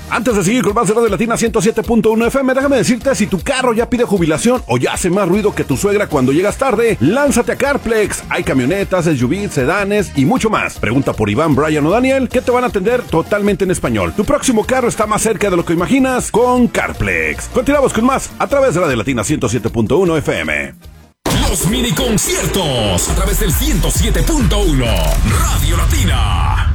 Antes de seguir con más de Radio Latina 107.1 FM, déjame decirte, si tu carro ya pide jubilación o ya hace más ruido que tu suegra cuando llegas tarde, lánzate a Carplex. Hay camionetas, SUVs, sedanes y mucho más. Pregunta por Iván, Brian o Daniel, que te van a atender totalmente en español. Tu próximo carro está más cerca de lo que imaginas con Carplex. Continuamos con más a través de Radio Latina 107.1 FM. Los mini conciertos a través del 107.1 Radio Latina.